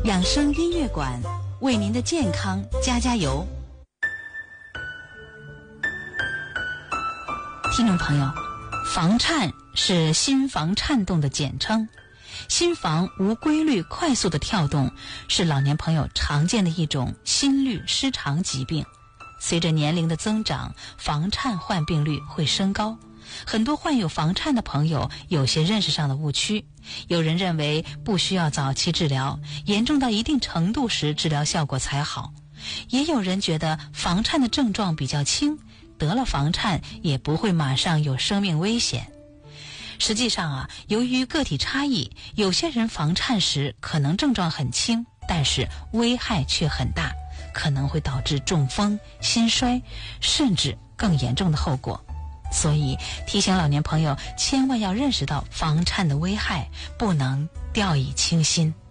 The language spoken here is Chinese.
养生音乐馆为您的健康加加油。听众朋友，房颤是心房颤动的简称，心房无规律快速的跳动是老年朋友常见的一种心律失常疾病。随着年龄的增长，房颤患病率会升高。很多患有房颤的朋友有些认识上的误区，有人认为不需要早期治疗，严重到一定程度时治疗效果才好，也有人觉得房颤的症状比较轻，得了房颤也不会马上有生命危险。实际上由于个体差异，有些人房颤时可能症状很轻，但是危害却很大，可能会导致中风、心衰，甚至更严重的后果。所以提醒老年朋友千万要认识到房颤的危害，不能掉以轻心。